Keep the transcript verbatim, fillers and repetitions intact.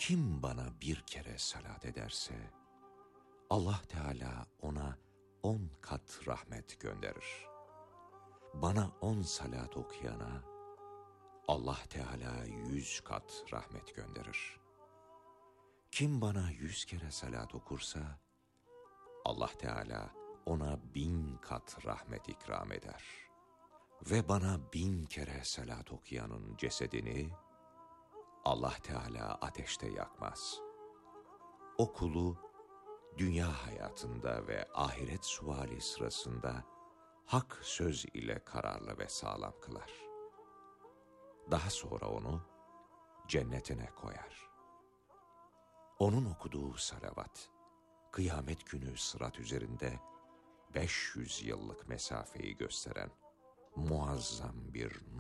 Kim bana bir kere salat ederse, Allah Teala ona on kat rahmet gönderir. Bana on salat okuyana, Allah Teala yüz kat rahmet gönderir. Kim bana yüz kere salat okursa, Allah Teala ona bin kat rahmet ikram eder. Ve bana bin kere salat okuyanın cesedini, Allah Teala ateşte yakmaz. O kulu, dünya hayatında ve ahiret suali sırasında hak söz ile kararlı ve sağlam kılar. Daha sonra onu cennetine koyar. Onun okuduğu salavat, kıyamet günü sırat üzerinde beş yüz yıllık mesafeyi gösteren muazzam bir